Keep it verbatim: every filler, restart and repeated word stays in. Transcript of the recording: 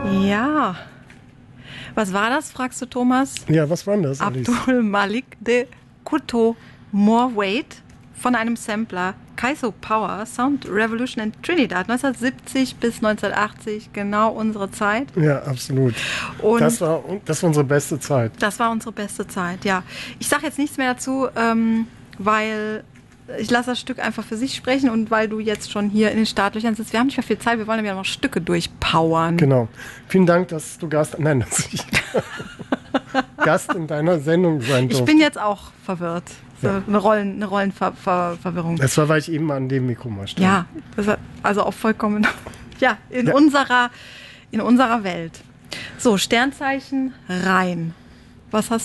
Ja. Was war das, fragst du, Thomas? Ja, was war das, Alice? Abdul Malik de Kuto More Weight von einem Sampler Kaiso Power Sound Revolution in Trinidad neunzehnhundertsiebzig bis neunzehnhundertachtzig, genau unsere Zeit. Ja, absolut. Und das war, das war unsere beste Zeit. Das war unsere beste Zeit, ja. Ich sage jetzt nichts mehr dazu, ähm, weil ich lasse das Stück einfach für sich sprechen und weil du jetzt schon hier in den Startlöchern sitzt. Wir haben nicht mehr viel Zeit, wir wollen ja noch Stücke durchpowern. Genau. Vielen Dank, dass du Gast, nein, dass ich Gast in deiner Sendung sein durfte. Ich bin jetzt auch verwirrt. So Ja. eine Rollen, eine Rollenverwirrung. Das war, weil ich eben an dem Mikro mal stand. Ja, das war also auch vollkommen, ja, in Ja. unserer, in unserer Welt. So, Sternzeichen rein. Was hast